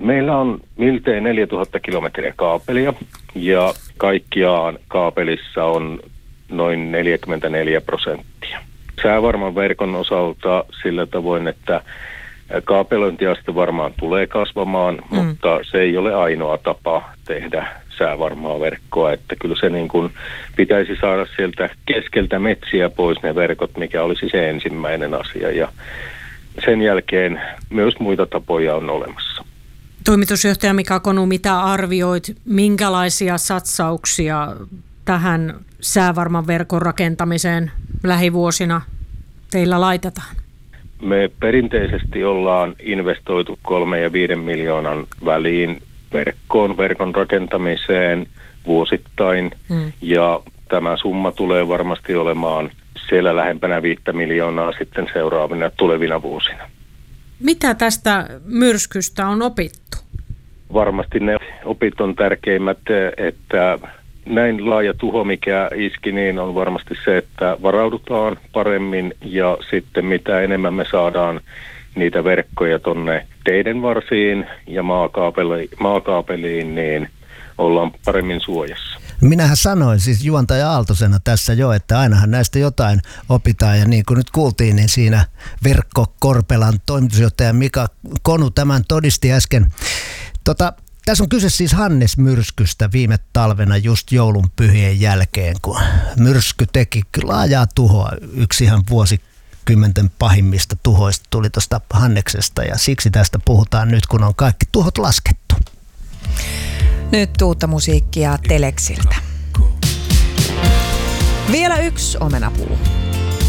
Meillä on miltei 4000 kilometriä kaapelia ja kaikkiaan kaapelissa on noin 44%. Säävarman verkon osalta sillä tavoin, että kaapelointiaste varmaan tulee kasvamaan, mutta se ei ole ainoa tapa tehdä säävarmaa verkkoa, että kyllä se niin kuin pitäisi saada sieltä keskeltä metsiä pois ne verkot, mikä olisi se ensimmäinen asia, ja sen jälkeen myös muita tapoja on olemassa. Toimitusjohtaja Mika Konu, mitä arvioit, minkälaisia satsauksia tähän säävarman verkon rakentamiseen lähivuosina teillä laitetaan? Me perinteisesti ollaan investoitu 3 ja 5 miljoonan väliin verkon rakentamiseen vuosittain, ja tämä summa tulee varmasti olemaan siellä lähempänä 5 miljoonaa sitten seuraavina tulevina vuosina. Mitä tästä myrskystä on opittu? Varmasti ne opit on tärkeimmät, että näin laaja tuho, mikä iski, niin on varmasti se, että varaudutaan paremmin, ja sitten mitä enemmän me saadaan niitä verkkoja tonne teiden varsiin ja maakaapeliin, niin ollaan paremmin suojassa. Minähän sanoin siis juontaja Aaltosena tässä jo, että ainahan näistä jotain opitaan, ja niin kuin nyt kuultiin, niin siinä Verkko-Korpelan toimitusjohtaja Mika Konu tämän todisti äsken. Tässä on kyse siis Hannes-myrskystä viime talvena just joulunpyhien jälkeen, kun myrsky teki laajaa tuhoa. Yksi ihan vuosikymmenten pahimmista tuhoista tuli tuosta Hanneksesta, ja siksi tästä puhutaan nyt, kun on kaikki tuhot laskettu. Nyt uutta musiikkia Teleksiltä. Vielä yksi omenapuu.